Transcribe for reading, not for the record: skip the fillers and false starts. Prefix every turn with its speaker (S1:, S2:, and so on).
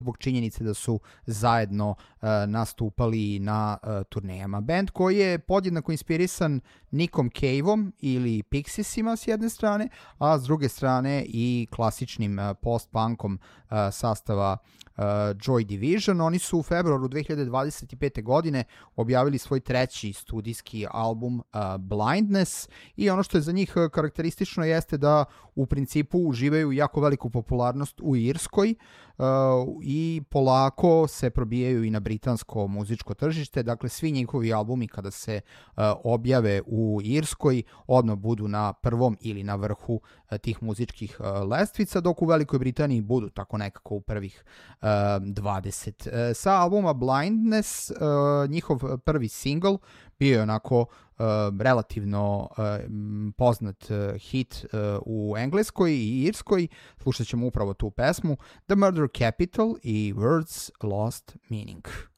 S1: zbog činjenice da su zajedno nastupali na turnejama. Band koji je podjednako inspirisan Nickom Cave-om ili Pixiesima s jedne strane, a s druge strane i klasičnim post-punkom sastava Joy Division. Oni su u februaru 2025. godine objavili svoj treći studijski album Blindness i ono što je za njih karakteristično jeste da u principu uživaju jako veliku popularnost u Irskoj i polako se probijaju i na britansko muzičko tržište. Dakle, svi njihovi albumi kada se objave u Irskoj odmah budu na prvom ili na vrhu tih muzičkih lestvica, dok u Velikoj Britaniji budu tako nekako u prvih 20. Sa albuma Blindness njihov prvi single bio je onako relativno poznat hit u Engleskoj i Irskoj. Slušat ćemo upravo tu pesmu The Murder Capital i Words Lost Meaning.